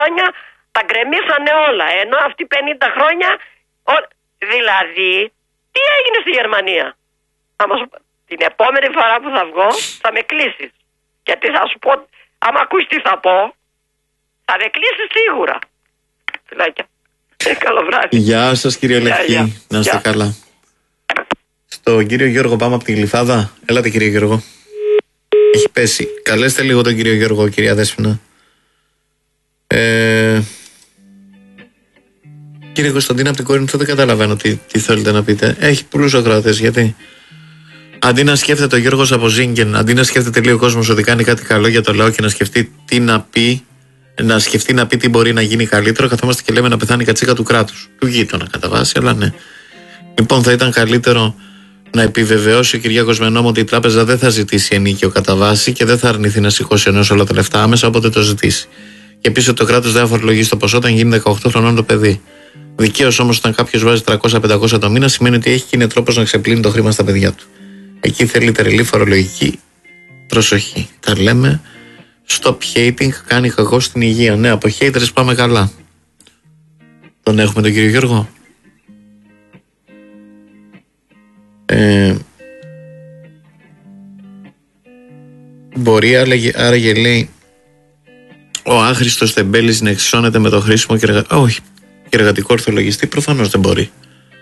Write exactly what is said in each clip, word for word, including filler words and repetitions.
χρόνια τα γκρεμίσανε όλα. Ενώ αυτοί πενήντα χρόνια. Ο... Δηλαδή, τι έγινε στη Γερμανία. Θα μας... Την επόμενη φορά που θα βγω θα με κλείσεις. Γιατί θα σου πω, άμα ακούσεις τι θα πω, θα με κλείσεις σίγουρα. Φιλάκια. Καλό βράδυ. Γεια σας κύριε Λευκή, να είστε Γεια. καλά. Στον κύριο Γιώργο πάμε από τη Γλυφάδα. Έλατε κύριε Γιώργο. Έχει πέσει. Καλέστε λίγο τον κύριο Γιώργο, κυρία Δέσποινα. Ε... Κύριε Κωνσταντίνα από την Κόρινθο, δεν καταλαβαίνω τι, τι θέλετε να πείτε. Έχει πολλούς ακροατές, γιατί αντί να σκέφτεται ο Γιώργος από Ζίγκεν, αντί να σκέφτεται λίγο ο κόσμος ότι κάνει κάτι καλό για το λαό και να σκεφτεί τι να πει, να σκεφτεί να πει τι μπορεί να γίνει καλύτερο, καθόμαστε και λέμε να πεθάνει η κατσίκα του κράτους. Του γείτονα κατά βάση, αλλά ναι. Λοιπόν, θα ήταν καλύτερο να επιβεβαιώσει ο Κυριάκος Μενόμου ότι η τράπεζα δεν θα ζητήσει ενίκιο κατά βάση και δεν θα αρνηθεί να σηκώσει ενός όλα τα λεφτά άμεσα όποτε το ζητήσει. Και επίσης ότι το κράτος δεν θα φορολογήσει το ποσό όταν γίνει δεκαοκτώ χρονών το παιδί. Δικαίως όμως, όταν κάποιος βάζει τριακόσια με πεντακόσια το μήνα, σημαίνει ότι έχει και είναι τρόπος να ξεπλύνει το χρήμα στα παιδιά του. Εκεί θέλει τρελή φορολογική προσοχή. Τα λέμε. Stop hating, κάνει κακό στην υγεία. Ναι, από haters πάμε καλά. Τον έχουμε τον κύριο Γιώργο. Ε, μπορεί άραγε λέει ο άχρηστος τεμπέλης να εξισώνεται με το χρήσιμο και εργα... όχι, και εργατικό ορθολογιστή. Προφανώς δεν μπορεί.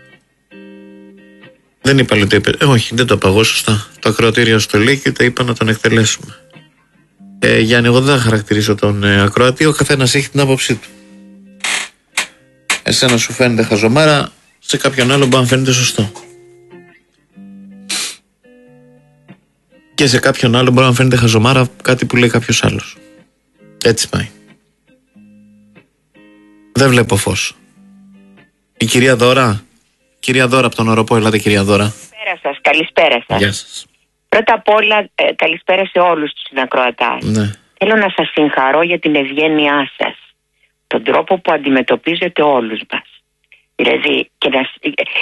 Δεν είπα λέει το είπε. Ε, όχι, δεν το είπα εγώ σωστά. Το ακροατήριο στο λέει και τα είπα να τον εκτελέσουμε. Ε, Γιάννη, εγώ δεν θα χαρακτηρίσω τον ε, ακροατή. Ο καθένας έχει την άποψή του. Εσένα σου φαίνεται χαζομάρα, σε κάποιον άλλο μπορεί να φαίνεται σωστό. Και σε κάποιον άλλο μπορεί να φαίνεται χαζομάρα κάτι που λέει κάποιος άλλος. Έτσι πάει. Δεν βλέπω φως. Η κυρία Δώρα. Κυρία Δώρα από τον Οροπό, ελάτε κυρία Δώρα. Καλησπέρα σας, καλησπέρα σας. Γεια σας. Πρώτα απ' όλα, ε, καλησπέρα σε όλους τους συνακροατάς. Ναι. Θέλω να σας συγχαρώ για την ευγένειά σας. Τον τρόπο που αντιμετωπίζετε όλους μας. Δηλαδή, και να...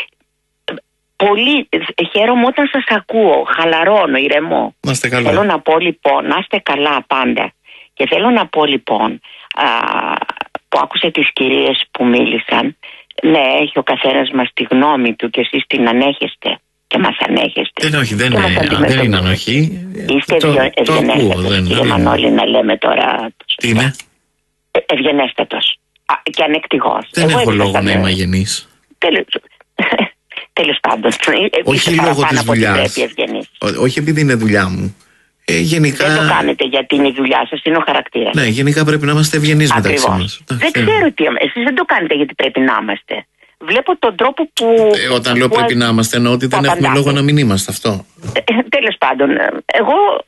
πολύ χαίρομαι όταν σας ακούω, χαλαρώνω, ηρεμώ. Να είστε καλά. Θέλω να πω λοιπόν, να είστε καλά πάντα. Και θέλω να πω λοιπόν, α, που άκουσα τις κυρίες που μίλησαν, ναι, έχει ο καθένας μας τη γνώμη του και εσείς την ανέχεστε και μας ανέχεστε. Δεν, όχι, δεν, είναι, δεν είναι ανοχή. Είστε ευγενέστατος, κύριε Μανώλη, να λέμε τώρα. Τι είναι? Ε, ευγενέστατος και ανεκτικός. Δεν Εγώ έχω λόγο να είμαι αγενής. Τέλος πάντων. Όχι λόγω της δουλειάς. Όχι επειδή είναι δουλειά μου. Ε, γενικά... Δεν το κάνετε γιατί είναι η δουλειά σας, είναι ο χαρακτήρας. Ναι, γενικά πρέπει να είμαστε ευγενείς μεταξύ μας. Δεν ξέρω τι. Εσείς δεν το κάνετε γιατί πρέπει να είμαστε. Βλέπω τον τρόπο που. Ε, όταν λέω που πρέπει να είμαστε, εννοώ ότι δεν έχουμε λόγο να μην είμαστε αυτό. Ε, τέλος πάντων. Εγώ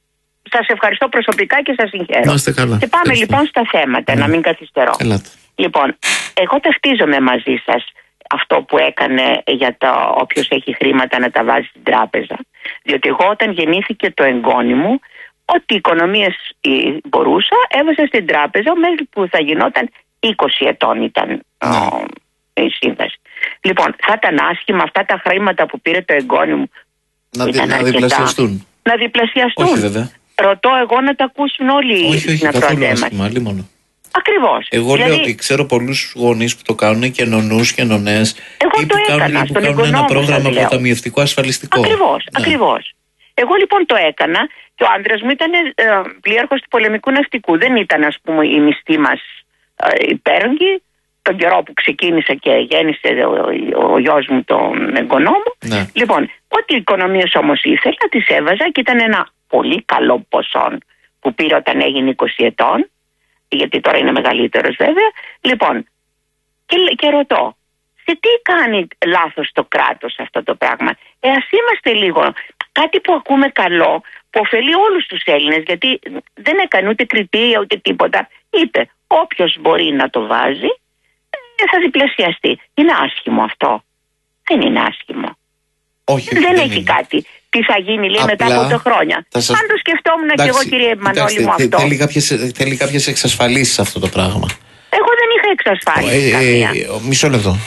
σας ευχαριστώ προσωπικά και σας συγχαίρω. Να είστε καλά. Και πάμε Ευχαριστώ. λοιπόν στα θέματα, ναι. Να μην καθυστερώ. Ελάτε. Λοιπόν, εγώ ταυτίζομαι μαζί σας αυτό που έκανε για το όποιος έχει χρήματα να τα βάζει στην τράπεζα. Διότι εγώ όταν γεννήθηκε το εγγόνι μου, ό,τι οικονομίες μπορούσα, έβαζα στην τράπεζα μέχρι που θα γινόταν είκοσι ετών ήταν ναι. ο, η σύμβαση. Λοιπόν, θα ήταν άσχημα αυτά τα χρήματα που πήρε το εγγόνι μου να, δι, να διπλασιαστούν. Να διπλασιαστούν. Όχι βέβαια. Ρωτώ εγώ να τα ακούσουν όλοι όχι, όχι, να καθόλου άσχημα, μόνο. Ακριβώς. Εγώ δηλαδή, λέω ότι ξέρω πολλούς γονείς που το κάνουν και νονούς και νονές. Εγώ ή το που έκανα κάνουν, στον που κάνουν ένα πρόγραμμα σας αποταμιευτικό ασφαλιστικό. Ακριβώς, ναι. ακριβώς. Εγώ λοιπόν το έκανα και ο άντρας μου ήταν ε, πλοίαρχος του πολεμικού ναυτικού. Δεν ήταν ας πούμε η μισθή μας ε, υπέρογγη. Τον καιρό που ξεκίνησα και γέννησε ο, ο, ο γιος μου τον εγγονό μου. Ναι. Λοιπόν, ό,τι οικονομίες όμως ήθελα τις έβαζα και ήταν ένα πολύ καλό ποσό που πήρε όταν έγινε είκοσι ετών. Γιατί τώρα είναι μεγαλύτερος βέβαια. Λοιπόν, και, και ρωτώ, σε τι κάνει λάθος το κράτος αυτό το πράγμα? Ε, ας είμαστε λίγο, κάτι που ακούμε καλό, που ωφελεί όλους τους Έλληνες, γιατί δεν έκανε ούτε κριτήρια ούτε τίποτα. Είπε, όποιος μπορεί να το βάζει, θα διπλασιαστεί. Είναι άσχημο αυτό? Δεν είναι άσχημο. Όχι, δεν, δεν έχει είναι. κάτι. Τι θα γίνει λέει, Απλά, μετά από το χρόνια. σας... Αν το σκεφτόμουν και εγώ κύριε Μανώλη μου αυτό. Θέλει κάποιες, θέλει κάποιες εξασφαλίσεις αυτό το πράγμα. Εγώ δεν είχα εξασφάλιση. Ε, ε, ε, μισό λεπτό.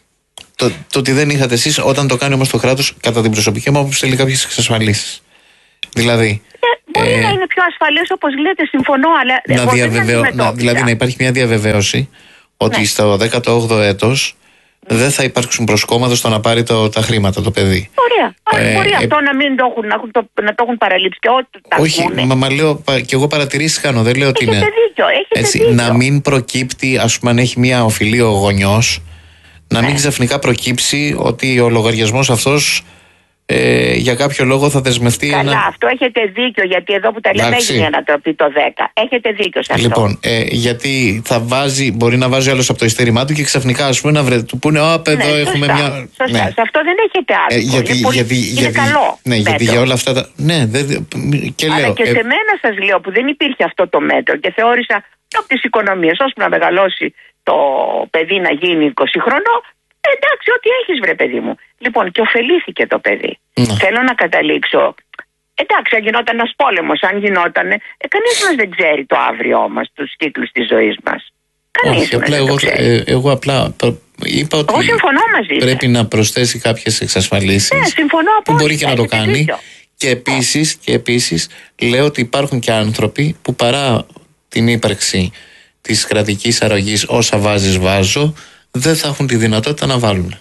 Το, το ότι δεν είχατε εσείς, όταν το κάνει όμως το κράτος, κατά την προσωπική μου άποψη, θέλει κάποιες εξασφαλίσεις. Δηλαδή, Ε, Μπορεί ε, να είναι πιο ασφαλές όπως λέτε, συμφωνώ, αλλά να εγώ διαβεβαιω... δεν να, δηλαδή να υπάρχει μια διαβεβαίωση ότι ναι. στο δέκατο όγδοο έτος mm. δεν θα υπάρξουν προσκόμματα στο να πάρει το, τα χρήματα το παιδί. Ωραία. Ε, μπορεί ε, αυτό ε, να μην το έχουν, να, το, να το έχουν παραλείψει και ό,τι τα όχι, ακούνε. μα, μα λέω και εγώ παρατηρήσεις κάνω, δεν λέω ότι είναι. Έχετε δίκιο, έχετε έτσι, δίκιο. να μην προκύπτει, ας πούμε, αν έχει μια οφειλή ο γονιός, να μην ναι. ξαφνικά προκύψει ότι ο λογαριασμός αυτός ε, για κάποιο λόγο θα δεσμευτεί. Καλά, ένα... αυτό έχετε δίκιο, γιατί εδώ που τα λέμε έγινε η ανατροπή το δέκα. Έχετε δίκιο σε αυτό. Λοιπόν, ε, γιατί θα βάζει, μπορεί να βάζει άλλος από το ειστέρημά του και ξαφνικά, ας πούμε, να βρε, του πούνε «Ω, παιδό, ναι, έχουμε σωστά, μια...» Σωστά, ναι. Σε αυτό δεν έχετε άδικο. Ε, γιατί, είναι πολύ, γιατί, είναι γιατί, καλό. Ναι, μέτρο. Γιατί για όλα αυτά τα... Ναι, δε, και αλλά λέω, και σε ε... μένα σας λέω που δεν υπήρχε αυτό το μέτρο και θεώρησα από τις οικονομίες, ώσπου να μεγαλώσει το παιδί να γίνει είκοσι χρονών. Εντάξει, ό,τι έχεις βρε παιδί μου. Λοιπόν, και ωφελήθηκε το παιδί. Mm. Θέλω να καταλήξω. Εντάξει, αν γινόταν ένας πόλεμος, αν γινόταν. Ε, κανείς μας δεν ξέρει το αύριό μας, τους κύκλους της ζωής μας. Κανείς Όχι, μας απλά δεν εγώ, το ξέρει. ε, εγώ απλά είπα ότι εγώ συμφωνώ μαζί πρέπει να προσθέσει κάποιες εξασφαλίσεις. Ναι, συμφωνώ που μπορεί και να το κάνει. Δίκιο. Και επίσης, και επίσης λέω ότι υπάρχουν και άνθρωποι που παρά την ύπαρξη της κρατικής αρρωγής όσα βάζεις βάζω, δεν θα έχουν τη δυνατότητα να βάλουν.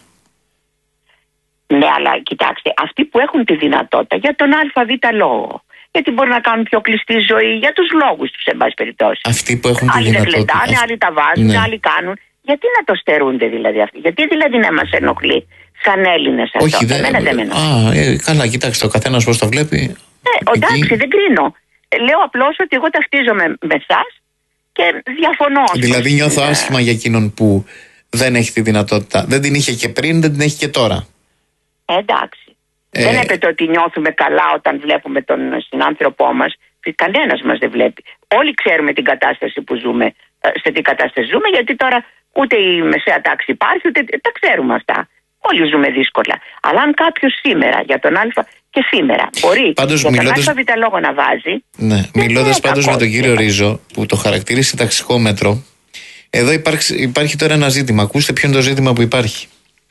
Ναι, αλλά κοιτάξτε, αυτοί που έχουν τη δυνατότητα για τον ΑΒ λόγο, γιατί μπορεί να κάνουν πιο κλειστή ζωή, για τους λόγους τους, εν πάση περιπτώσει. Αυτοί που έχουν άλλοι τη δυνατότητα. Άλλοι δεν κλετάνε, άλλοι τα βάζουν, ναι. Άλλοι κάνουν. Γιατί να το στερούνται δηλαδή αυτοί, γιατί δηλαδή να μας ενοχλεί σαν Έλληνες αυτό? Όχι, δεν Εμένα δεν με ενοχλεί. Α, ε, καλά, κοιτάξτε, ο καθένας πώς το βλέπει. Ναι, εντάξει, εκεί... δεν κρίνω. Λέω απλώς ότι εγώ ταυτίζομαι με εσάς και διαφωνώ. Δηλαδή νιώθω ε... άσχημα για εκείνον που δεν έχει τη δυνατότητα. Δεν την είχε και πριν, δεν την έχει και τώρα. Ε, εντάξει. Ε... Δεν έπεται ότι νιώθουμε καλά όταν βλέπουμε τον συνάνθρωπό μας. Κανένας μας δεν βλέπει. Όλοι ξέρουμε την κατάσταση που ζούμε, σε τι κατάσταση ζούμε, γιατί τώρα ούτε η μεσαία τάξη υπάρχει, ούτε τα ξέρουμε αυτά. Όλοι ζούμε δύσκολα. Αλλά αν κάποιος σήμερα για τον Α και σήμερα μπορεί πάντως, για μιλώντας... τον ΑΒ λόγο να βάζει. Ναι, μιλώντας πάντως με τον κύριο Ρίζο που το χαρακτήρισε ταξικό μέτρο, εδώ υπάρχει, υπάρχει τώρα ένα ζήτημα. Ακούστε ποιο είναι το ζήτημα που υπάρχει.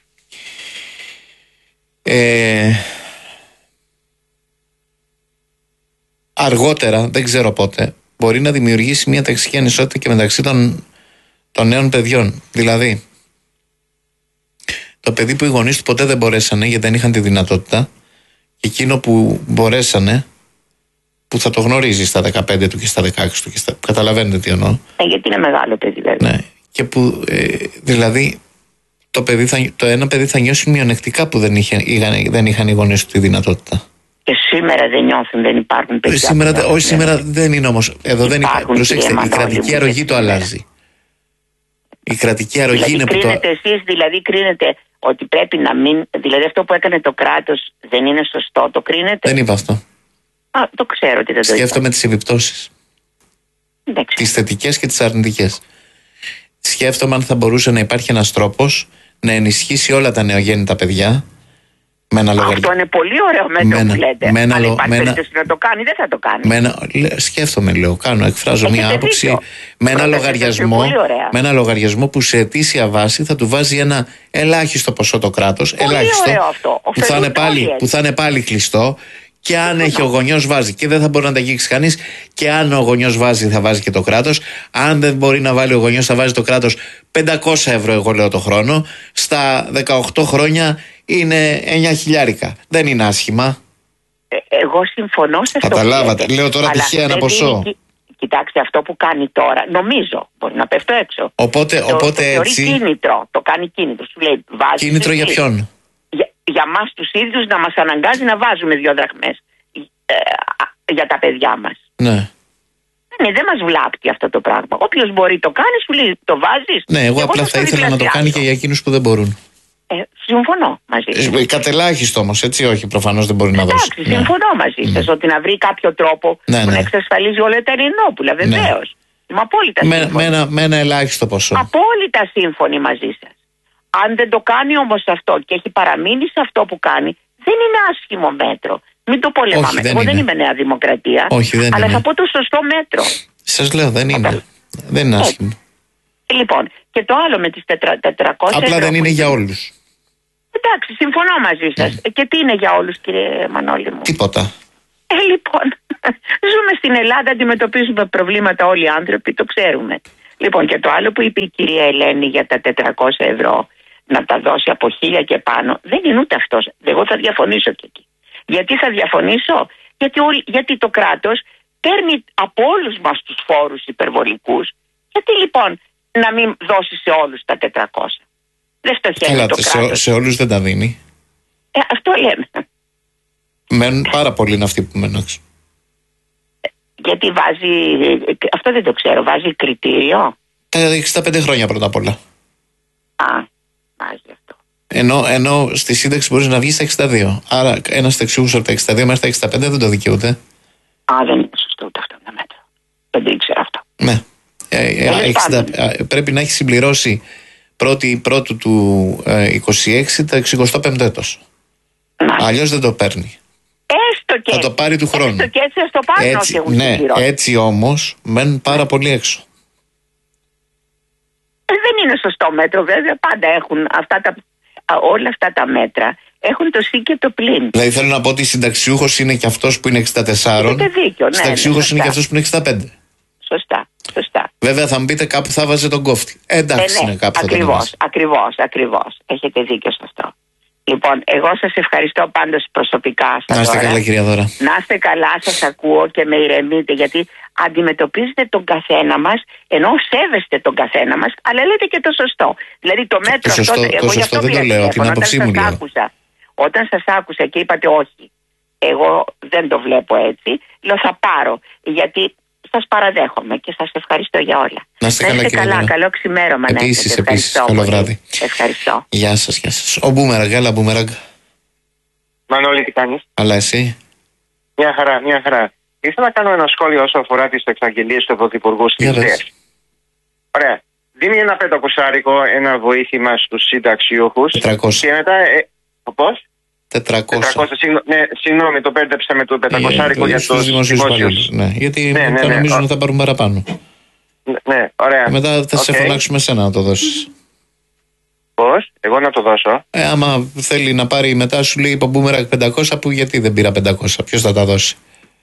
Ε, αργότερα, δεν ξέρω πότε, μπορεί να δημιουργήσει μια ταξική ανισότητα και μεταξύ των, των νέων παιδιών. Δηλαδή, το παιδί που οι γονείς του ποτέ δεν μπορέσανε γιατί δεν είχαν τη δυνατότητα, και εκείνο που μπορέσανε, που θα το γνωρίζει στα δεκαπέντε του και στα δεκαέξι του και στα... καταλαβαίνετε τι εννοώ. Ε, γιατί είναι μεγάλο παιδί βέβαια. Ναι, και που ε, δηλαδή το, παιδί θα, το ένα παιδί θα νιώσει μειονεκτικά που δεν, είχε, είχαν, δεν είχαν οι γονείς του τη δυνατότητα. Και σήμερα δεν νιώθουν, δεν υπάρχουν παιδιά. Σήμερα, όχι, σήμερα δεν είναι όμως. Εδώ δεν υπάρχει. Προσέξτε, η κρατική αρρωγή το αλλάζει. Η κρατική αρρωγή δηλαδή, είναι που κρίνετε το... εσείς, δηλαδή κρίνετε ότι πρέπει να μην... Δηλαδή αυτό που έκανε το κράτος δεν είναι σωστό, το κρίνετε? Δεν είπα αυτό. Α, το ξέρω ότι δεν το είπα. Σκέφτομαι τις επιπτώσεις. Τις θετικές και τις αρνητικές. Σκέφτομαι αν θα μπορούσε να υπάρχει ένας τρόπος να ενισχύσει όλα τα νεογέννητα παιδιά. Με ένα αυτό λογαριασμό. Είναι πολύ ωραίο μέτρο που λέτε. Με ένα, αν υπάρχει ένα, περίπτωση να το κάνει, δεν θα το κάνει. Με ένα, σκέφτομαι, λέω, κάνω, εκφράζω έχετε μια άποψη. Δίκιο. Με ένα, λογαριασμό, με ένα λογαριασμό που σε αιτήσια βάση θα του βάζει ένα ελάχιστο ποσό το κράτος. Πολύ ελάχιστο. Ωραίο αυτό. Που θα, είναι πάλι, που θα είναι πάλι κλειστό. Και αν Φωνά. έχει ο γονιός βάζει και δεν θα μπορεί να τα αγγίξει κανείς. Και αν ο γονιός βάζει θα βάζει και το κράτος. Αν δεν μπορεί να βάλει ο γονιός θα βάζει το κράτος πεντακόσια ευρώ, εγώ λέω, το χρόνο. Στα δεκαοκτώ χρόνια είναι εννιά χιλιάρικα. Δεν είναι άσχημα. Ε, εγώ συμφωνώ σε αυτό. Καταλάβατε. Λέω τώρα τυχαία ένα ποσό. Είναι, κοιτάξτε, αυτό που κάνει τώρα, νομίζω, μπορεί να πέφτω έξω. Οπότε, το, οπότε το έτσι. Το κίνητρο. Το κάνει κίνητρο. Σου λέει, βάζει κίνητρο για ποιον? Για, για μας τους ίδιους να μας αναγκάζει να βάζουμε δύο δραχμές ε, για τα παιδιά μας. Ναι. Ναι, δεν μας βλάπτει αυτό το πράγμα. Όποιος μπορεί το κάνει, σου λέει το βάζεις. Ναι, εγώ, εγώ απλά θα ήθελα να το κάνει και για εκείνους που δεν μπορούν. Ε, συμφωνώ μαζί σας. Ε, κατελάχιστο όμως, έτσι, όχι, προφανώς δεν μπορεί να δώσει. Εντάξει, συμφωνώ ναι. μαζί σας, mm. ότι να βρει κάποιο τρόπο ναι, που ναι. να εξασφαλίζει όλα τα ελληνόπουλα, βεβαίως. Ναι. Είμαι απόλυτα με, σύμφωνη. Με ένα, με ένα ελάχιστο ποσό. Απόλυτα σύμφωνη μαζί σας. Αν δεν το κάνει όμως αυτό και έχει παραμείνει σε αυτό που κάνει, δεν είναι άσχημο μέτρο. Μην το πολεμάμε. Όχι, δεν Εγώ είναι. δεν είμαι Νέα Δημοκρατία, όχι, δεν αλλά είναι. θα πω το σωστό μέτρο. Σας λέω, δεν είναι. Όταν... Δεν είναι άσχημο. Ε, λοιπόν, και το άλλο με τις τετρακόσια απλά ευρώ δεν είναι για όλους. Εντάξει, συμφωνώ μαζί σας. Mm. Και τι είναι για όλους, κύριε Μανώλη μου? Τίποτα. Ε, λοιπόν. Ζούμε στην Ελλάδα, αντιμετωπίζουμε προβλήματα όλοι οι άνθρωποι, το ξέρουμε. Λοιπόν, και το άλλο που είπε η κυρία Ελένη για τα τετρακόσια ευρώ, να τα δώσει από χίλια και πάνω, δεν είναι ούτε αυτός. Εγώ θα διαφωνήσω και εκεί. Γιατί θα διαφωνήσω? Γιατί, ό, γιατί το κράτος παίρνει από όλους μας τους φόρους υπερβολικούς. Γιατί λοιπόν να μην δώσει σε όλους τα τετρακόσια? Δεν στοχεύει το σε, κράτος. σε όλους δεν τα δίνει. Ε, αυτό λέμε. Μένουν πάρα πολλοί είναι αυτοί που μένουν έξω. Γιατί βάζει, αυτό δεν το ξέρω, βάζει κριτήριο. Τα εξήντα πέντε χρόνια πρώτα απ' όλα. Α, βάζει αυτό. Ενώ, ενώ στη σύνταξη μπορεί να βγει στα εξήντα δύο. Άρα ένα ταξιούχος από τα εξήντα δύο μέχρι τα εξήντα πέντε δεν το δικαιούται. Α, δεν είναι σωστό ούτε αυτό το μέτρο. Δεν το ήξερα αυτό. Ναι. Ε, ε, εξήντα, ε, πρέπει να έχει συμπληρώσει πρώτη πρώτου του ε, είκοσι έξι το εξηκοστό πέμπτο έτος. Αλλιώς δεν το παίρνει. Έστω και, θα το πάρει του χρόνου. Έστω και έτσι, ας το πάρουν όσοι έχουν ναι, συμπληρώσει. έτσι όμως μένουν πάρα πολύ έξω. Ε, δεν είναι σωστό μέτρο βέβαια. Πάντα έχουν αυτά τα, όλα αυτά τα μέτρα. Έχουν το συν και το πλην. Δηλαδή θέλω να πω ότι συνταξιούχος είναι και αυτός που είναι εξήντα τέσσερα. Έχετε δίκιο, ναι. Συνταξιούχος ναι, είναι και αυτός που είναι εξήντα πέντε. Σωστά, σωστά. Βέβαια θα μου πείτε κάπου θα βάζε τον κόφτη. Ε, εντάξει, ε, ναι, είναι κάπου ακριβώς, θα τον βάζει. ακριβώς, ακριβώς. Έχετε δίκιο σε αυτό. Λοιπόν, εγώ σας ευχαριστώ πάντως προσωπικά. Να είστε καλά, κυρία Δώρα. Να είστε καλά, σας ακούω και με ηρεμείτε, γιατί αντιμετωπίζετε τον καθένα μας, ενώ σέβεστε τον καθένα μας, αλλά λέτε και το σωστό. Δηλαδή το μέτρο το σωστό, αυτό, το εγώ σωστό δεν το λέω, την άποψή μου λέω. Άκουσα, όταν σας άκουσα και είπατε όχι, εγώ δεν το βλέπω έτσι, λέω θα πάρω, γιατί σας παραδέχομαι και σας ευχαριστώ για όλα. Να είστε καλά, καλά, καλά, καλό ξημέρωμα. Επίσης, επίσης, καλό βράδυ. Ευχαριστώ. Γεια σας, γεια σας. Ο Μπούμεραγκ, έλα Μπούμεραγκ. Μανώλη, τι κάνεις? Αλλά εσύ? Μια χαρά, μια χαρά. Ήθελα να κάνω ένα σχόλιο όσο αφορά τις εξαγγελίες του Πρωθυπουργού στις ΔΕΣ. Ωραία. Δίνει ένα πεντακοσάρικο, ένα βοήθημα στους συνταξιούχους. τετρακόσια. Και μετά. Ε, πώς? τετρακόσια. τετρακόσια, συγγνώμη, ναι, συγγνώμη, το πέρδεψα με το πεντακοσάρικο για τους δημοσίους υπαλλήλους. Ναι, γιατί ναι, ναι, θα ναι, νομίζουν ναι. ότι θα πάρουν παραπάνω. Ναι, ναι, ωραία. Και μετά θα okay. σε φωνάξουμε εσένα να το δώσεις. Πώς? Εγώ να το δώσω? Ε, άμα θέλει να πάρει μετά, σου λέει Μπούμεραγκ πεντακόσια, που γιατί δεν πήρα πεντακόσια, ποιος θα τα δώσει?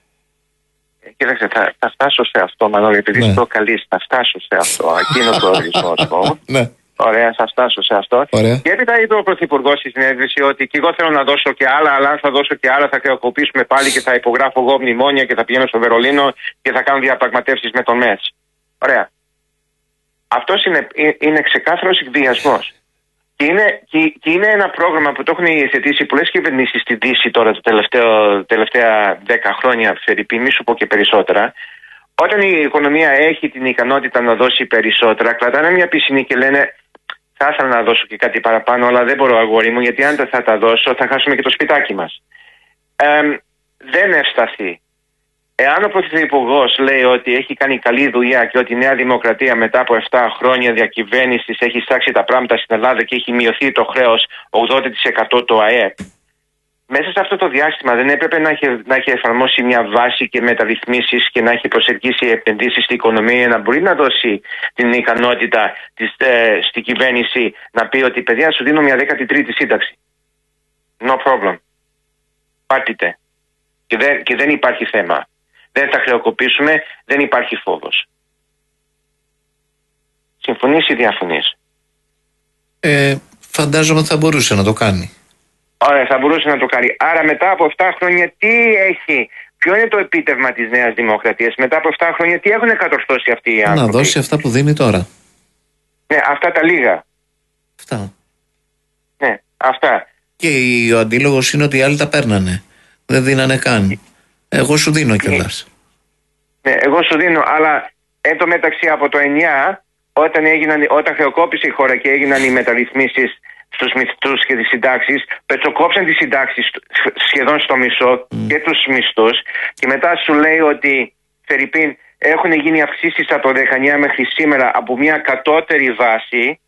Ε, κοίταξε, θα, θα φτάσω σε αυτό, Μανώλη, επειδή ναι. το καλείς, θα φτάσω σε αυτό. Εκείνο το ορισμό. Ναι. Ωραία, θα φτάσω σε αυτό. Ωραία. Και έπειτα είπε ο Πρωθυπουργός στη συνέντευξη ότι και εγώ θέλω να δώσω και άλλα, αλλά αν θα δώσω και άλλα θα χρεοκοπήσουμε πάλι και θα υπογράφω εγώ μνημόνια και θα πηγαίνω στο Βερολίνο και θα κάνω διαπραγματεύσεις με τον ΜΕΤΣ. Ωραία. Αυτός είναι, είναι ξεκάθαρος εκβιασμός. Και είναι, και, και είναι ένα πρόγραμμα που το έχουν υιοθετήσει πολλές κυβερνήσεις στην Δύση τώρα τα τελευταία δέκα χρόνια, Φερρυπίν, μη σου πω και περισσότερα. Όταν η οικονομία έχει την ικανότητα να δώσει περισσότερα, κρατάνε μια πισινή και λένε θα ήθελα να δώσω και κάτι παραπάνω, αλλά δεν μπορώ, αγόρι μου, γιατί αν δεν θα τα δώσω θα χάσουμε και το σπιτάκι μας. Ε, δεν ευσταθεί. Εάν ο Πρωθυπουργός λέει ότι έχει κάνει καλή δουλειά και ότι η Νέα Δημοκρατία μετά από επτά χρόνια διακυβέρνησης έχει στάξει τα πράγματα στην Ελλάδα και έχει μειωθεί το χρέος ογδόντα τοις εκατό του ΑΕΠ, μέσα σε αυτό το διάστημα δεν έπρεπε να έχει, να έχει εφαρμόσει μια βάση και μεταρρυθμίσεις και να έχει προσελκύσει επενδύσεις στην οικονομία για να μπορεί να δώσει την ικανότητα της, ε, στην κυβέρνηση να πει ότι παιδιά σου δίνω μια δέκατη τρίτη σύνταξη. No problem. Πάρτιτε. Και δεν, και δεν υπάρχει θέμα. Δεν θα χρεοκοπήσουμε, δεν υπάρχει φόβος. Συμφωνείς ή διαφωνείς? Ε, φαντάζομαι ότι θα μπορούσε να το κάνει. Ωραία, θα μπορούσε να το κάνει. Άρα μετά από επτά χρόνια τι έχει, ποιο είναι το επίτευγμα της Νέας Δημοκρατίας? Μετά από επτά χρόνια τι έχουν κατορθώσει αυτοί οι άνθρωποι? Να δώσει αυτά που δίνει τώρα. Ναι, αυτά τα λίγα. Αυτά. Ναι, αυτά. Και ο αντίλογος είναι ότι οι άλλοι τα παίρνανε. Δεν δίνανε καν. Εγώ σου δίνω κιόλας. Ναι, εγώ σου δίνω, αλλά εν τω μεταξύ από το εννιά, όταν, έγιναν, όταν χρεοκόπησε η χώρα και έγιναν οι μεταρρυθμίσεις στους μισθούς και τις συντάξεις, πετσοκόψαν τις συντάξεις σχεδόν στο μισό mm. και τους μισθούς, και μετά σου λέει ότι Φερρυπίν, έχουν γίνει αυξήσεις από το δεκαεννιά μέχρι σήμερα από μια κατώτερη βάση.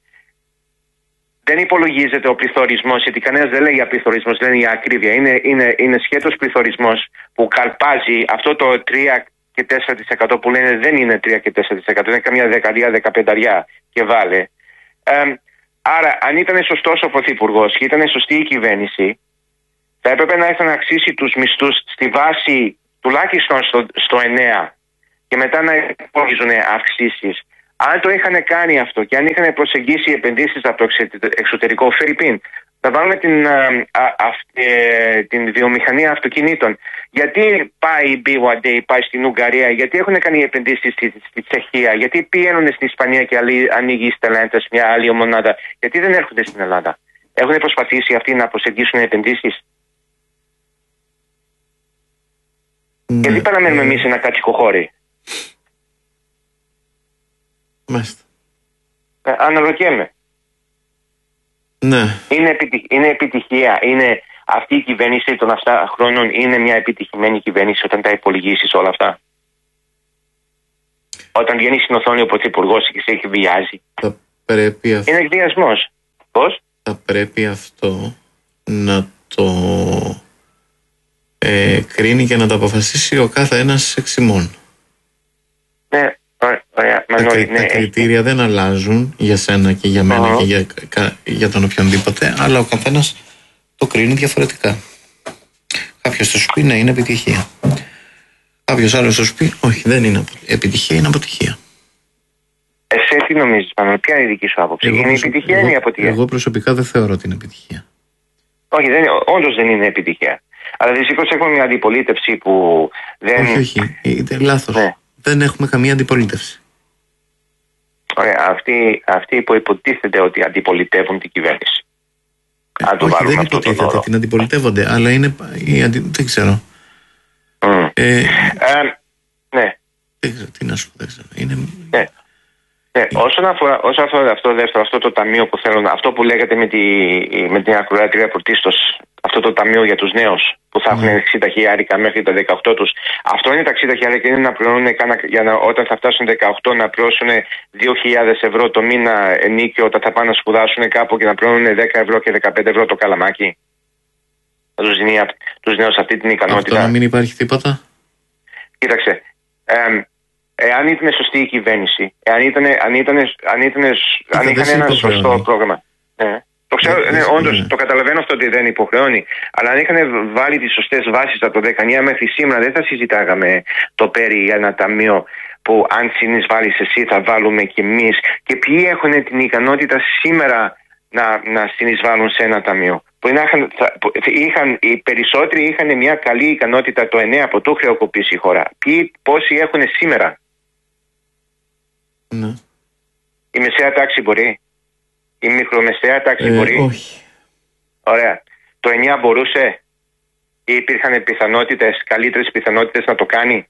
Δεν υπολογίζεται ο πληθωρισμός, γιατί κανένας δεν λέει για πληθωρισμός, λένε για ακρίβεια. Είναι, είναι, είναι σχέτος πληθωρισμός που καρπάζει αυτό το τρία και τέσσερα τοις εκατό που λένε δεν είναι τρία και τέσσερα τοις εκατό, είναι καμιά δεκαετία, δεκαπενταριά και βάλε. Ε, άρα, αν ήταν σωστός ο Πρωθυπουργός και ήταν σωστή η κυβέρνηση, θα έπρεπε να έρθει να αυξήσει τους μισθούς στη βάση τουλάχιστον στο, στο εννέα και μετά να υπολογίζουν αυξήσεις. Αν το είχαν κάνει αυτό και αν είχαν προσεγγίσει επενδύσεις από το εξωτερικό, Φερρυπίν, να βάλουμε την, α, α, α, ε, την βιομηχανία αυτοκινήτων. Γιατί πάει η μπι γουάι ντι, πάει στην Ουγγαρία, γιατί έχουν κάνει επενδύσεις στη, στη Τσεχία, γιατί πηγαίνουν στην Ισπανία και ανοίγει η Stellantis μια άλλη μονάδα, γιατί δεν έρχονται στην Ελλάδα. Έχουν προσπαθήσει αυτοί να προσεγγίσουν επενδύσεις. Ναι. Γιατί παραμένουμε εμείς ένα κάτσικο χώρι. Μάλιστα. Ε, αναρωτιέμαι. Ναι. Είναι, επιτυχ... είναι επιτυχία. Είναι αυτή η κυβέρνηση των αυτά χρόνων είναι μια επιτυχημένη κυβέρνηση όταν τα υπολογίσεις όλα αυτά. Όταν βγαίνει στην οθόνη ο Πρωθυπουργός και σε εκβιάζει. Θα πρέπει αυτό... Είναι εκβιασμός. Πώς? Θα πρέπει αυτό να το ε, κρίνει και να το αποφασίσει ο κάθε ένας εξ ημών. Ναι. Ωραία, τα, Μανώλη, τα ναι, κριτήρια έχει... δεν αλλάζουν για σένα και για μένα uh-huh. και για, για τον οποιονδήποτε, αλλά ο καθένας το κρίνει διαφορετικά. Κάποιος θα σου πει ναι, είναι επιτυχία. Κάποιος άλλος θα σου πει όχι, δεν είναι επιτυχία, είναι αποτυχία. Εσύ τι νομίζεις, Μανώλη, ποια είναι η δική σου άποψη? Είναι προσω... επιτυχία ή εγώ, είναι αποτυχία? Εγώ προσωπικά δεν θεωρώ ότι είναι επιτυχία. Όχι, δεν, όντως δεν είναι επιτυχία. Αλλά δυστυχώς έχουμε μια αντιπολίτευση που δεν... Όχι, όχι, είναι λάθος. Ναι. Δεν έχουμε καμία αντιπολίτευση. Ωραία, αυτοί, αυτοί που υποτίθεται ότι αντιπολιτεύουν την κυβέρνηση. Ε, Αν το όχι, βάλουμε δεν αυτό το υποτίθεται, την αντιπολιτεύονται, αλλά είναι. Η αντι... Δεν ξέρω. Mm. Ε, ε, ναι. Δεν ξέρω, τι να σου πω, δεν ξέρω. Είναι... Ναι. Ναι, όσον αφορά, όσον αφορά αυτό, δεύτερο, αυτό το ταμείο που θέλω να. Αυτό που λέγατε με, τη, με την ακροάτρια πρωτίστως, αυτό το ταμείο για τους νέους που θα έχουν mm. εξήντα χιλιάρικα μέχρι τα δεκαοκτώ τους. Αυτό είναι τα εξήντα χιλιάρικα, είναι να πληρώνουν για να, όταν θα φτάσουν δεκαοκτώ να πληρώσουν δύο χιλιάδες ευρώ το μήνα ενίκιο όταν θα πάνε να σπουδάσουν κάπου και να πληρώνουν δέκα ευρώ και δεκαπέντε ευρώ το καλαμάκι. Θα τους δίνει τους νέους αυτή την ικανότητα. Αυτό να μην υπάρχει τίποτα. Κοίταξε. Ε, Εάν ήταν σωστή η κυβέρνηση, εάν ήταν, αν ήταν, αν ήταν, αν είχαν ένα σωστό πρόγραμμα. Ναι. Το ξέρω, ναι, όντως, το καταλαβαίνω αυτό ότι δεν υποχρεώνει. Αλλά αν είχαν βάλει τις σωστές βάσεις από το δεκαεννιά μέχρι σήμερα, δεν θα συζητάγαμε το πέρι για ένα ταμείο που αν συνεισβάλλεις εσύ θα βάλουμε κι εμείς. Και ποιοι έχουν την ικανότητα σήμερα να, να συνεισβάλλουν σε ένα ταμείο. Που είχαν, είχαν, οι περισσότεροι είχαν μια καλή ικανότητα το εννέα από το χρεοκοπήσει η χώρα. Ποιοι, πόσοι έχουν σήμερα? Ναι. Η μεσαία τάξη μπορεί. Η μικρομεσαία τάξη ε, μπορεί. Όχι. Ωραία. Το εννιά μπορούσε ή υπήρχαν πιθανότητες, καλύτερες πιθανότητες να το κάνει?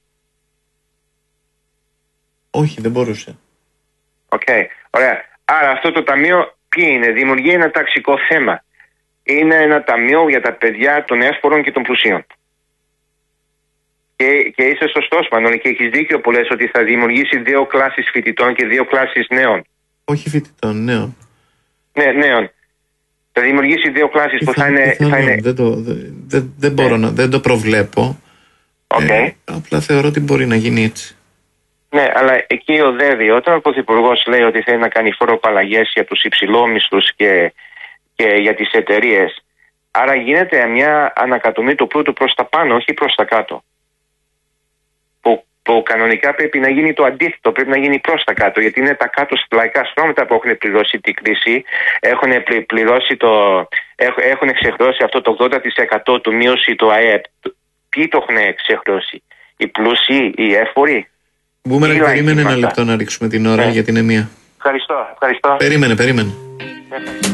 Όχι, δεν μπορούσε. Οκ. Okay. Ωραία. Άρα αυτό το ταμείο ποιοι είναι? Δημιουργεί ένα ταξικό θέμα. Είναι ένα ταμείο για τα παιδιά των εύπορων και των πλουσίων. Και, και είσαι σωστός, Μανώλη, και έχεις δίκιο που λες ότι θα δημιουργήσει δύο κλάσεις φοιτητών και δύο κλάσεις νέων. Όχι φοιτητών, νέων. Ναι, νέων. Θα δημιουργήσει δύο κλάσεις που θα, θα είναι... Θα είναι... Δεν, το, δεν, δεν, δεν, μπορώ να, δεν το προβλέπω. Okay. Ε, απλά θεωρώ ότι μπορεί να γίνει έτσι. Ναι, αλλά εκεί οδεύει. Όταν ο Πρωθυπουργός λέει ότι θέλει να κάνει φοροπαλλαγές για τους υψηλόμισθους και, και για τις εταιρείες, άρα γίνεται μια ανακατομή του πλούτου προς τα πάνω, όχι προς τα κάτω. Που, που κανονικά πρέπει να γίνει το αντίθετο, πρέπει να γίνει προς τα κάτω, γιατί είναι τα κάτω λαϊκά στρώματα που έχουν πληρώσει την κρίση, έχουν πληρώσει το, έχουν εξεχρώσει αυτό το ογδόντα τοις εκατό του μείωση του ΑΕΠ. Ποιοι το έχουν εξεχρώσει? Οι πλούσιοι, οι εύποροι? Μπούμερα, περίμενε ένα λεπτό να ρίξουμε την ώρα, ναι, γιατί είναι μία. Ευχαριστώ, ευχαριστώ. Περίμενε, περίμενε.